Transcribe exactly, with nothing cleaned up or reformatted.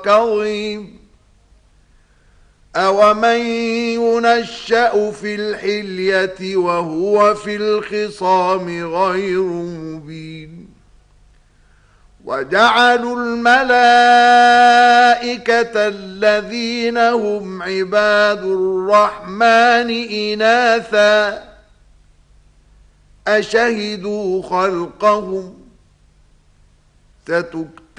كظيم أومن ينشأ في الحلية وهو في الخصام غير مبين وجعلوا الملائكة الذين هم عباد الرحمن إناثا أشهدوا خلقهم ستكتب